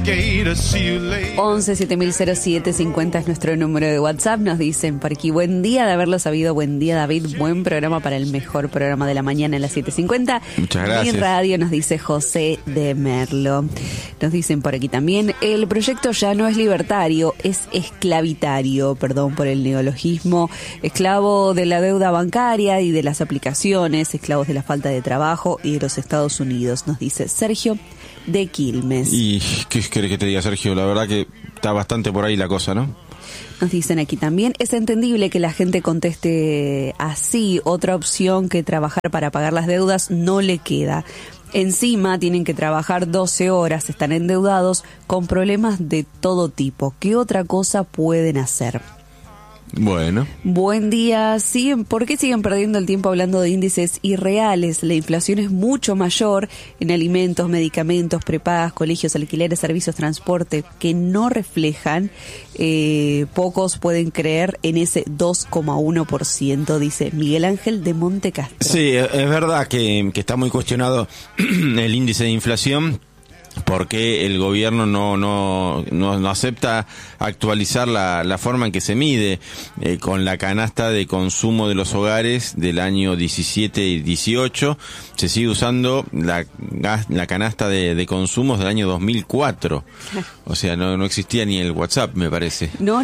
11 7007 50 es nuestro número de WhatsApp. Nos dicen por aquí: buen día de haberlo sabido, buen día David, buen programa para el mejor programa de la mañana en las 7:50. Muchas gracias. En radio, nos dice José de Merlo. Nos dicen por aquí también: el proyecto ya no es libertario, es esclavitario, perdón por el neologismo, esclavo de la deuda bancaria y de las aplicaciones, esclavos de la falta de trabajo y de los Estados Unidos, nos dice Sergio de Quilmes. ¿Y qué querés que te diga, Sergio? La verdad que está bastante por ahí la cosa, ¿no? Nos dicen aquí también: es entendible que la gente conteste así, otra opción que trabajar para pagar las deudas no le queda. Encima tienen que trabajar 12 horas, están endeudados con problemas de todo tipo. ¿Qué otra cosa pueden hacer? Bueno. Buen día. ¿Por qué siguen perdiendo el tiempo hablando de índices irreales? La inflación es mucho mayor en alimentos, medicamentos, prepagas, colegios, alquileres, servicios, transporte, que no reflejan. Pocos pueden creer en ese 2,1%, dice Miguel Ángel de Montecastro. Sí, es verdad que está muy cuestionado el índice de inflación, porque el gobierno no acepta actualizar la forma en que se mide, con la canasta de consumo de los hogares del año 17 y 18. Se sigue usando la canasta de consumos del año 2004. O sea, no existía ni el WhatsApp, me parece. No.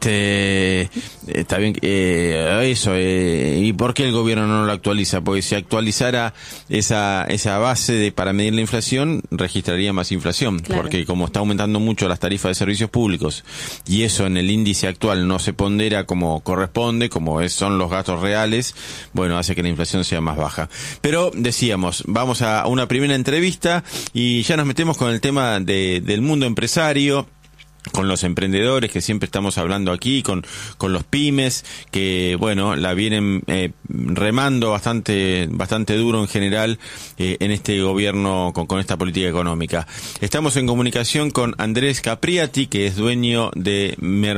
Está bien, eso. ¿Y por qué el gobierno no lo actualiza? Porque si actualizara esa base para medir la inflación, registraría más inflación. Claro. Porque como está aumentando mucho las tarifas de servicios públicos y eso en el índice actual no se pondera como corresponde, como son los gastos reales, bueno, hace que la inflación sea más baja. Pero decíamos, vamos a una primera entrevista y ya nos metemos con el tema del mundo empresario, con los emprendedores que siempre estamos hablando aquí, con los pymes que, bueno, la vienen remando bastante duro en general en este gobierno con esta política económica. Estamos en comunicación con Andrés Capriati, que es dueño de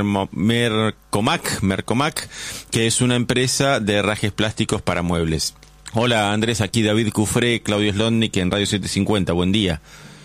Mercomac, que es una empresa de herrajes plásticos para muebles. Hola Andrés, aquí David Cufré, Claudio Slotnick en Radio 750, buen día.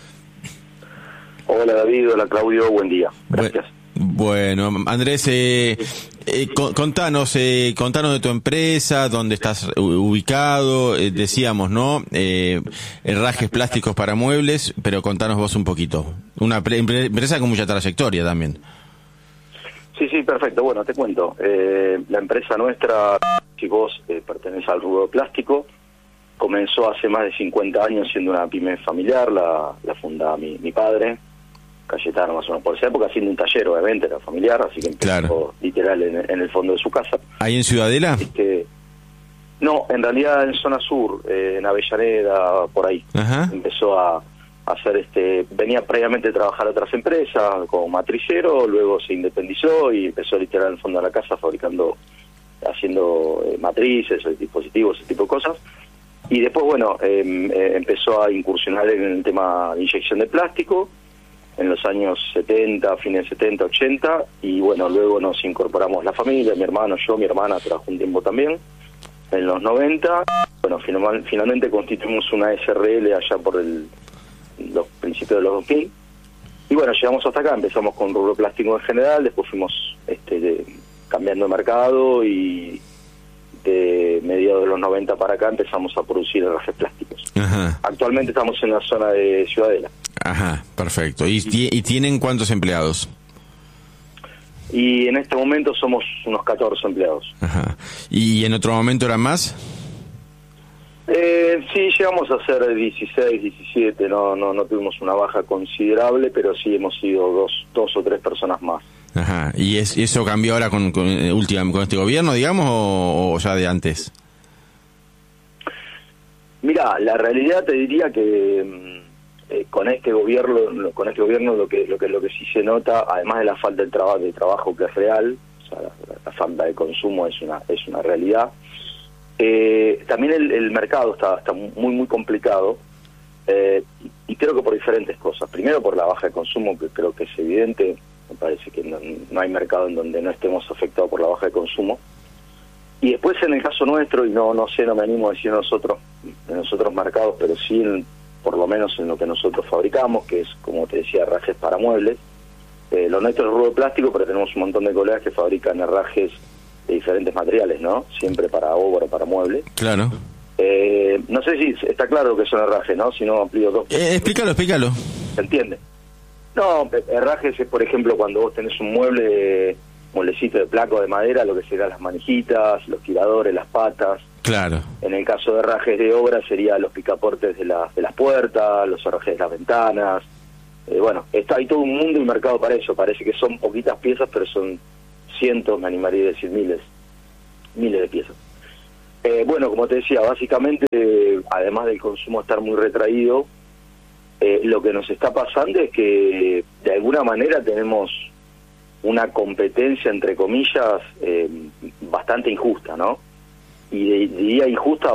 Hola David, hola Claudio, buen día. Gracias. Bueno, Andrés, contanos de tu empresa, dónde estás ubicado. Decíamos, ¿no? Herrajes plásticos para muebles, pero contanos vos un poquito. Una empresa con mucha trayectoria también. Sí, perfecto. Bueno, te cuento. La empresa nuestra, si vos pertenece al rubro plástico, comenzó hace más de 50 años siendo una pyme familiar, la funda mi padre, Cayetano, más o menos por esa época, haciendo un taller, obviamente, era familiar, así que empezó claro, literal en el fondo de su casa. ¿Ahí en Ciudadela? No, en realidad en zona sur, en Avellaneda, por ahí. Ajá. Empezó a hacer, venía previamente a trabajar a otras empresas como matricero, luego se independizó y empezó literal en el fondo de la casa haciendo matrices, dispositivos, ese tipo de cosas. Y después, bueno, empezó a incursionar en el tema de inyección de plástico en los años 70, fines 70, 80, y bueno, luego nos incorporamos la familia, mi hermano, yo, mi hermana trabajó un tiempo también, en los 90, bueno, finalmente constituimos una SRL allá por los principios de los 2000, y bueno, llegamos hasta acá, empezamos con rubro plástico en general, después fuimos cambiando de mercado y de mediados de los 90 para acá empezamos a producir herrajes plásticos. Ajá. Actualmente estamos en la zona de Ciudadela. Ajá, perfecto. ¿Y tienen cuántos empleados? Y en este momento somos unos 14 empleados. Ajá. ¿Y en otro momento eran más? Sí, llegamos a ser 16, 17, no tuvimos una baja considerable, pero sí hemos sido dos o tres personas más. Ajá. ¿Y eso cambió ahora con este gobierno, digamos, o ya de antes? Mira, la realidad te diría que con este gobierno lo que sí se nota, además de la falta de trabajo que es real, o sea, la falta de consumo es una realidad. También el mercado está muy complicado, y creo que por diferentes cosas. Primero por la baja de consumo, que creo que es evidente. Me parece que no hay mercado en donde no estemos afectados por la baja de consumo. Y después en el caso nuestro, y no me animo a decir en los otros mercados, pero sí por lo menos en lo que nosotros fabricamos, que es, como te decía, herrajes para muebles. Lo nuestro es rubro de plástico, pero tenemos un montón de colegas que fabrican herrajes de diferentes materiales, ¿no? Siempre para obra, para muebles. Claro. No sé si está claro que son herrajes, ¿no? Si no, amplío dos. Explícalo. ¿Se entiende? No, herrajes es, por ejemplo, cuando vos tenés un mueblecito de placa o de madera, lo que serán las manijitas, los tiradores, las patas. Claro. En el caso de herrajes de obra serían los picaportes de las puertas, los herrajes de las ventanas. Bueno, hay todo un mundo y mercado para eso. Parece que son poquitas piezas, pero son cientos, me animaría a decir miles de piezas. Bueno, como te decía, básicamente, además del consumo estar muy retraído, lo que nos está pasando es que de alguna manera tenemos una competencia, entre comillas, bastante injusta, ¿no? Y diría injusta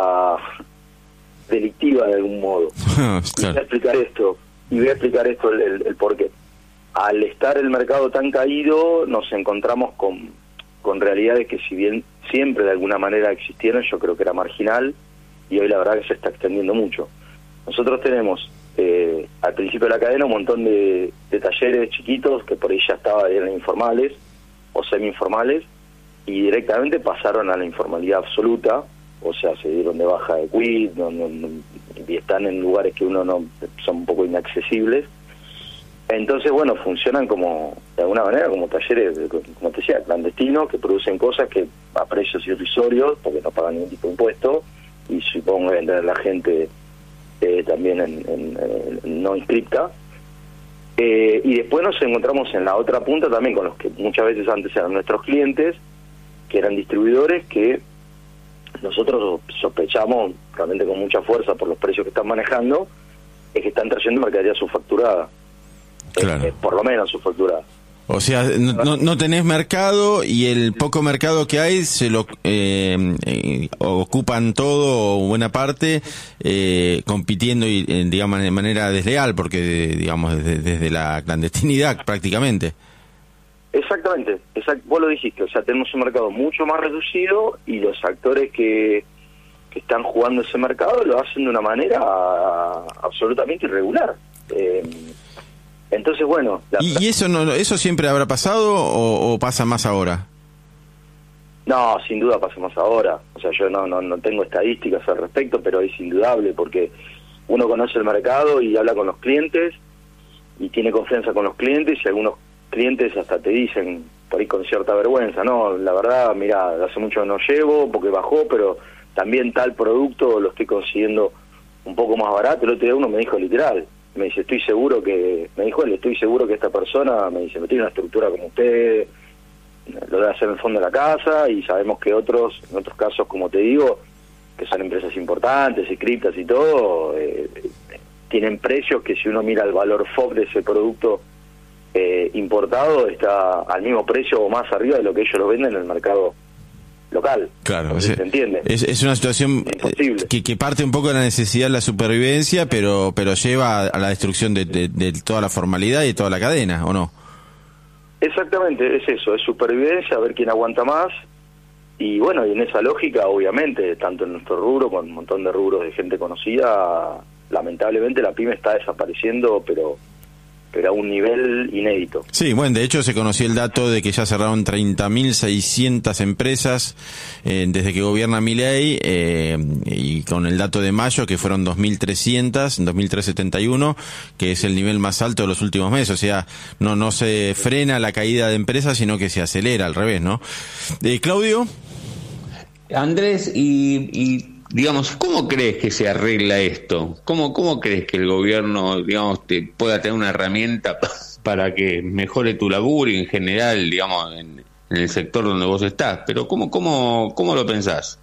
/ delictiva de algún modo. Claro. Y voy a explicar esto, el por qué. Al estar el mercado tan caído, nos encontramos con realidades que, si bien siempre de alguna manera existieron, yo creo que era marginal, y hoy la verdad que se está extendiendo mucho. Nosotros tenemos al principio de la cadena un montón de talleres chiquitos que por ahí ya eran informales o semi-informales, y directamente pasaron a la informalidad absoluta, o sea, se dieron de baja de quit, y están en lugares que son un poco inaccesibles. Entonces, bueno, funcionan de alguna manera como talleres, como te decía, clandestinos, que producen cosas que a precios irrisorios, porque no pagan ningún tipo de impuesto, y supongo vender a la gente también en no inscripta. Y después nos encontramos en la otra punta también con los que muchas veces antes eran nuestros clientes, que eran distribuidores, que nosotros sospechamos realmente con mucha fuerza por los precios que están manejando, es que están trayendo mercadería subfacturada. Claro. Por lo menos subfacturada. O sea, no tenés mercado, y el poco mercado que hay se lo ocupan todo o buena parte, compitiendo digamos de manera desleal, porque digamos desde la clandestinidad prácticamente. Exactamente, vos lo dijiste, o sea, tenemos un mercado mucho más reducido, y los actores que están jugando ese mercado lo hacen de una manera absolutamente irregular. Entonces, bueno... ¿Y eso siempre habrá pasado o pasa más ahora? No, sin duda pasa más ahora. O sea, yo no tengo estadísticas al respecto, pero es indudable, porque uno conoce el mercado y habla con los clientes y tiene confianza con los clientes, y algunos clientes hasta te dicen, por ahí con cierta vergüenza, no, la verdad, mira, hace mucho no llevo porque bajó, pero también tal producto lo estoy consiguiendo un poco más barato. El otro día uno me dijo literal, me dice, estoy seguro que esta persona, me dice, no tiene una estructura como usted, lo debe hacer en el fondo de la casa, y sabemos que en otros casos, como te digo, que son empresas importantes, inscriptas y todo, tienen precios que, si uno mira el valor FOB de ese producto importado, está al mismo precio o más arriba de lo que ellos lo venden en el mercado local. Claro, ¿se entiende? Es una situación que parte un poco de la necesidad de la supervivencia, pero lleva a la destrucción de toda la formalidad y de toda la cadena, ¿o no? Exactamente, es eso, es supervivencia, a ver quién aguanta más. Y bueno, y en esa lógica, obviamente, tanto en nuestro rubro, con un montón de rubros de gente conocida, lamentablemente la pyme está desapareciendo, pero a un nivel inédito. Sí, bueno, de hecho se conoció el dato de que ya cerraron 30.600 empresas desde que gobierna Milei, y con el dato de mayo, que fueron 2.300, 2.371, que es el nivel más alto de los últimos meses. O sea, no se frena la caída de empresas, sino que se acelera al revés, ¿no? Claudio. Andrés, y digamos, ¿cómo crees que se arregla esto? ¿Cómo crees que el gobierno, digamos, te pueda tener una herramienta para que mejore tu laburo y en general, digamos, en el sector donde vos estás? Pero ¿cómo lo pensás?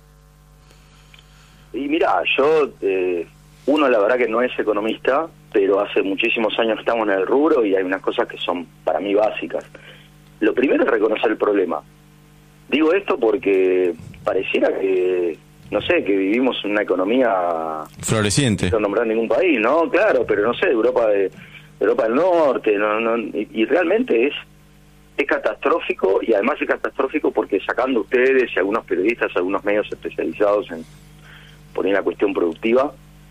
Y mirá, yo, uno la verdad que no es economista, pero hace muchísimos años que estamos en el rubro, y hay unas cosas que son para mí básicas. Lo primero es reconocer el problema. Digo esto porque pareciera que, no sé, que vivimos en una economía floreciente, no nombrar ningún país, ¿no? Claro, pero no sé, Europa del Norte, y realmente es catastrófico, y además es catastrófico porque, sacando ustedes y algunos periodistas, algunos medios especializados en poner la cuestión productiva,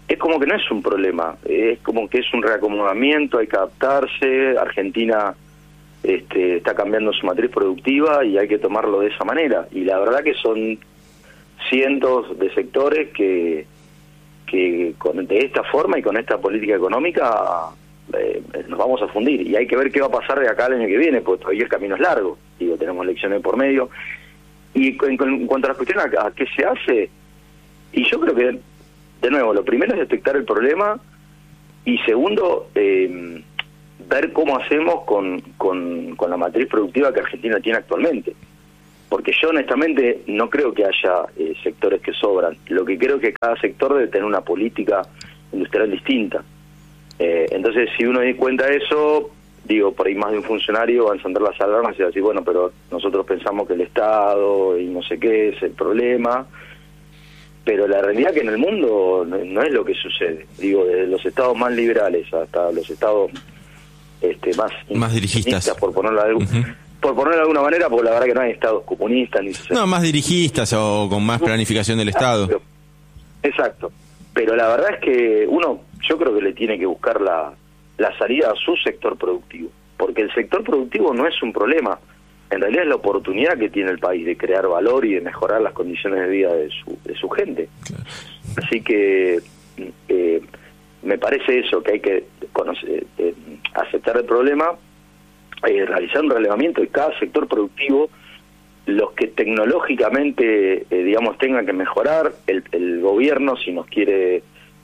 es como que no es un problema, es como que es un reacomodamiento, hay que adaptarse. Argentina está cambiando su matriz productiva y hay que tomarlo de esa manera, y la verdad que son cientos de sectores que de esta forma y con esta política económica nos vamos a fundir, y hay que ver qué va a pasar de acá al año que viene, porque todavía el camino es largo, tenemos elecciones por medio. Y en cuanto a la cuestión a qué se hace, y yo creo que, de nuevo, lo primero es detectar el problema, y segundo, ver cómo hacemos con la matriz productiva que Argentina tiene actualmente. Porque yo honestamente no creo que haya sectores que sobran. Lo que creo es que cada sector debe tener una política industrial distinta. Entonces, si uno da cuenta de eso, por ahí más de un funcionario va a encender las alarmas y va a decir, bueno, pero nosotros pensamos que el Estado y no sé qué es el problema. Pero la realidad que en el mundo no es lo que sucede. Desde los estados más liberales hasta los estados más dirigistas, por ponerlo de alguna manera, porque la verdad que no hay estados comunistas ni socialistas. No, más dirigistas o con más planificación del Estado. Exacto. Pero la verdad es que yo creo que le tiene que buscar la salida a su sector productivo, porque el sector productivo no es un problema, en realidad es la oportunidad que tiene el país de crear valor y de mejorar las condiciones de vida de su gente. Claro. Así que me parece eso, que hay que aceptar el problema, realizar un relevamiento de cada sector productivo, los que tecnológicamente tengan que mejorar, el gobierno, si nos quiere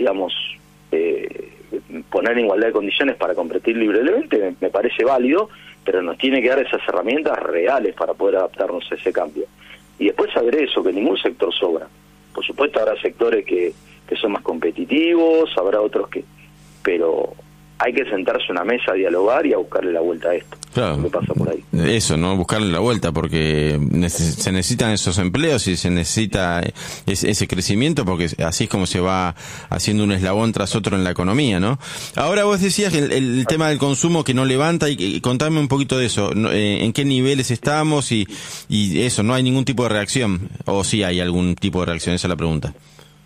poner en igualdad de condiciones para competir libremente, me parece válido, pero nos tiene que dar esas herramientas reales para poder adaptarnos a ese cambio. Y después saber eso, que ningún sector sobra. Por supuesto habrá sectores que son más competitivos, habrá otros pero hay que sentarse a una mesa a dialogar y a buscarle la vuelta a esto. Claro. ¿Qué pasa por ahí? Eso, ¿no? Buscarle la vuelta, porque se necesitan esos empleos y se necesita ese crecimiento, porque así es como se va haciendo un eslabón tras otro en la economía, ¿no? Ahora vos decías que el tema del consumo que no levanta, y contame un poquito de eso, ¿en qué niveles estamos? Y eso, ¿no hay ningún tipo de reacción? ¿O sí hay algún tipo de reacción? Esa es la pregunta.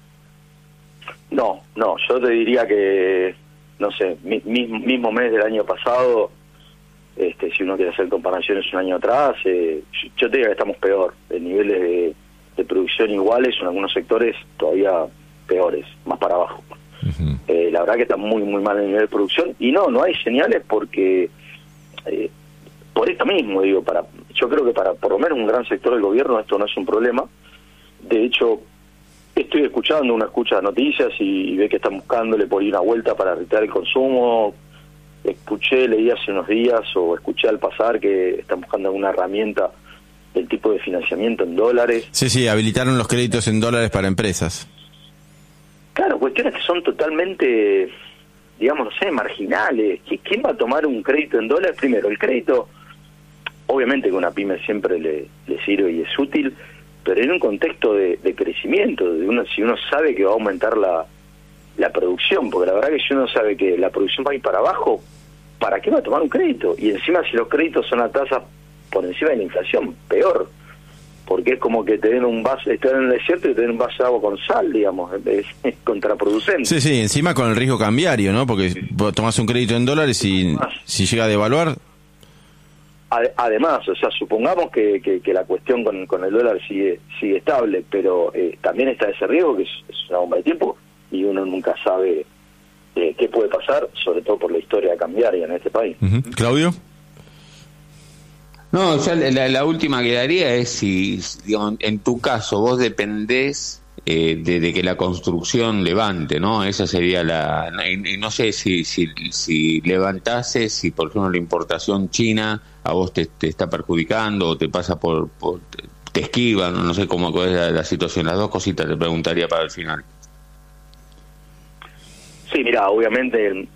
No, yo te diría que, no sé, mismo mes del año pasado, si uno quiere hacer comparaciones un año atrás, yo te diría que estamos peor, en niveles de producción iguales, en algunos sectores todavía peores, más para abajo. Uh-huh. La verdad que está muy muy mal el nivel de producción, y no hay señales, porque por esto mismo, yo creo que para por lo menos un gran sector del gobierno esto no es un problema. De hecho, uno escucha noticias y ve que están buscándole por ahí una vuelta para retirar el consumo. Leí hace unos días, o escuché al pasar, que están buscando alguna herramienta del tipo de financiamiento en dólares. Sí, habilitaron los créditos en dólares para empresas. Claro, cuestiones que son totalmente, marginales. ¿Quién va a tomar un crédito en dólares? Primero, el crédito, obviamente que a una pyme siempre le sirve y es útil, pero en un contexto de crecimiento, si uno sabe que va a aumentar la producción, porque la verdad que si uno sabe que la producción va a ir para abajo, ¿para qué va a tomar un crédito? Y encima, si los créditos son a tasas por encima de la inflación, peor, porque es como que te den un vaso, estás en el desierto y te den un vaso de agua con sal, es contraproducente. Sí, encima con el riesgo cambiario, ¿no? Porque tomás un crédito en dólares y si llega a devaluar. Además, supongamos que la cuestión con el dólar sigue estable, pero también está ese riesgo, que es una bomba de tiempo, y uno nunca sabe qué puede pasar, sobre todo por la historia cambiaria en este país. Uh-huh. ¿Claudio? No, ya la última que daría es si, en tu caso, vos dependés de que la construcción levante, ¿no? Esa sería y no sé si levantase, si por ejemplo la importación china a vos te está perjudicando, o te pasa te esquivan, no sé cómo es la situación. Las dos cositas te preguntaría para el final. Sí, mira, obviamente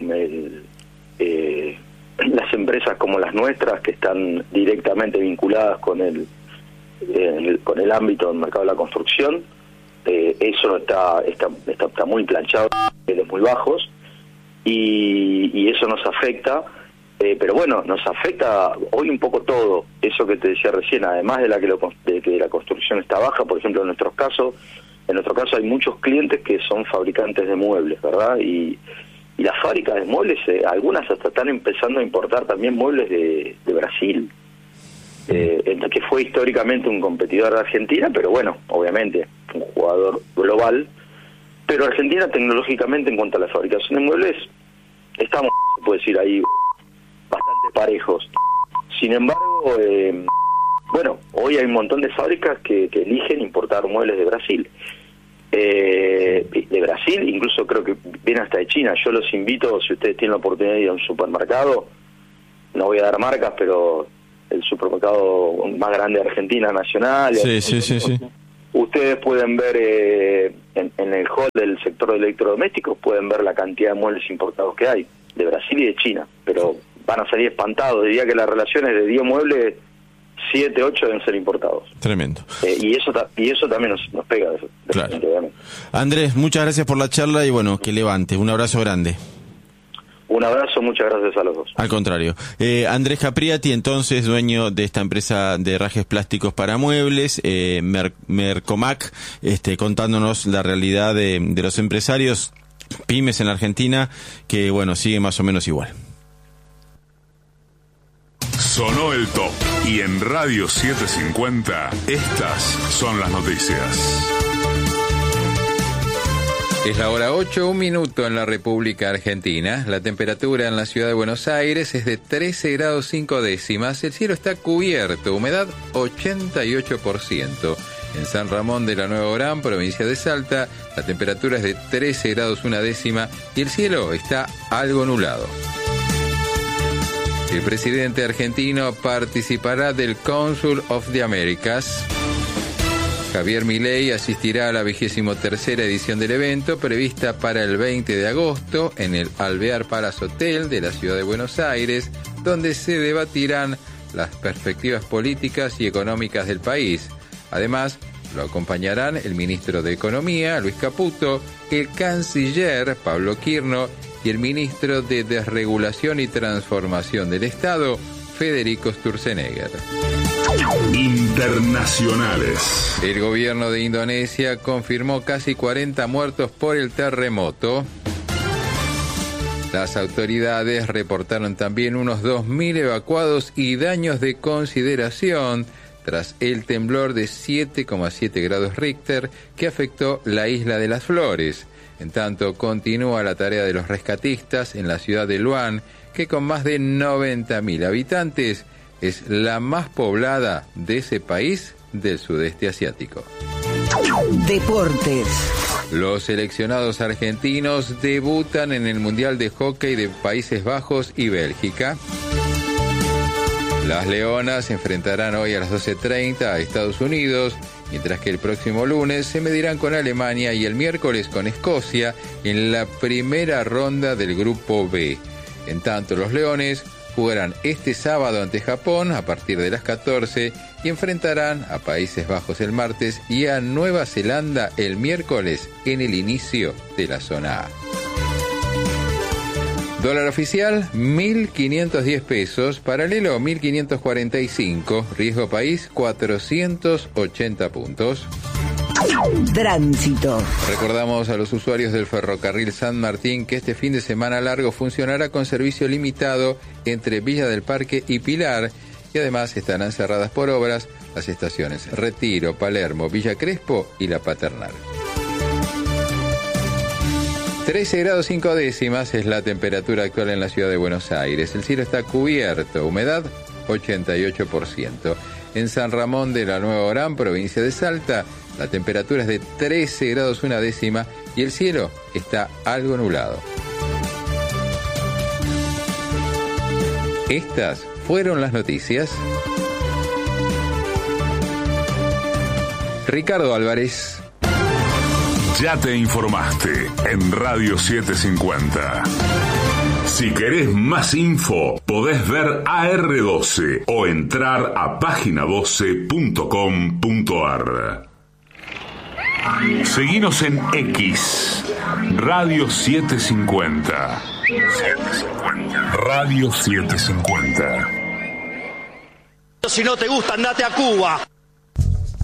las empresas como las nuestras, que están directamente vinculadas con el ámbito del mercado de la construcción, eso está muy planchado, niveles muy bajos, y eso nos afecta, pero bueno, nos afecta hoy un poco todo, eso que te decía recién, además de que la construcción está baja. Por ejemplo, en nuestros casos, en nuestro caso hay muchos clientes que son fabricantes de muebles, ¿verdad? Y las fábricas de muebles, algunas hasta están empezando a importar también muebles de Brasil, que fue históricamente un competidor de Argentina, pero bueno, obviamente un jugador global. Pero Argentina tecnológicamente en cuanto a la fabricación de muebles estamos, se puede decir, ahí bastante parejos. Sin embargo, bueno, hoy hay un montón de fábricas que eligen importar muebles de Brasil. De Brasil, incluso creo que viene hasta de China. Yo los invito, si ustedes tienen la oportunidad de ir a un supermercado, no voy a dar marcas, pero el supermercado más grande de Argentina, Nacional. Sí. Ustedes pueden ver en el hall del sector de electrodomésticos, pueden ver la cantidad de muebles importados que hay, de Brasil y de China, pero van a salir espantados. Diría que las relaciones de 10 muebles, 7, 8 deben ser importados. Tremendo. Y eso también nos pega. Claro. Andrés, muchas gracias por la charla y bueno, que levante. Un abrazo grande. Un abrazo, muchas gracias a los dos. Al contrario. Andrés Capriati, entonces, dueño de esta empresa de herrajes plásticos para muebles, Mercomac, contándonos la realidad de los empresarios pymes en la Argentina, que bueno, sigue más o menos igual. Sonó el top y en Radio 750 estas son las noticias. Es la hora 8, 1 minuto en la República Argentina. La temperatura en la ciudad de Buenos Aires es de 13 grados 5 décimas. El cielo está cubierto, humedad 88%. En San Ramón de la Nueva Orán, provincia de Salta, la temperatura es de 13 grados 1 décima y el cielo está algo nublado. El presidente argentino participará del Council of the Americas. Javier Milei asistirá a la 23ª edición del evento, prevista para el 20 de agosto en el Alvear Palace Hotel de la ciudad de Buenos Aires, donde se debatirán las perspectivas políticas y económicas del país. Además, lo acompañarán el ministro de Economía, Luis Caputo, el canciller, Pablo Quirno, y el ministro de Desregulación y Transformación del Estado, Federico Sturzenegger. Internacionales. El gobierno de Indonesia confirmó casi 40 muertos por el terremoto. Las autoridades reportaron también unos 2.000 evacuados y daños de consideración tras el temblor de 7,7 grados Richter que afectó la isla de las Flores. En tanto, continúa la tarea de los rescatistas en la ciudad de Luan, que con más de 90.000 habitantes es la más poblada de ese país del sudeste asiático. Deportes. Los seleccionados argentinos debutan en el Mundial de Hockey de Países Bajos y Bélgica. Las Leonas se enfrentarán hoy a las 12:30 a Estados Unidos, mientras que el próximo lunes se medirán con Alemania y el miércoles con Escocia en la primera ronda del Grupo B. En tanto, los Leones jugarán este sábado ante Japón a partir de las 14 y enfrentarán a Países Bajos el martes y a Nueva Zelanda el miércoles en el inicio de la zona A. Dólar oficial, 1.510 pesos, paralelo 1.545, riesgo país 480 puntos. Tránsito. Recordamos a los usuarios del ferrocarril San Martín que este fin de semana largo funcionará con servicio limitado entre Villa del Parque y Pilar y además estarán cerradas por obras las estaciones Retiro, Palermo, Villa Crespo y La Paternal. 13 grados 5 décimas es la temperatura actual en la ciudad de Buenos Aires. El cielo está cubierto, humedad 88%. En San Ramón de la Nueva Orán, provincia de Salta, la temperatura es de 13 grados 1 décima y el cielo está algo nublado. Estas fueron las noticias. Ricardo Álvarez. Ya te informaste en Radio 750. Si querés más info, podés ver AR12 o entrar a página12.com.ar. Seguinos en X, Radio 750. Radio 750. Si no te gusta, andate a Cuba.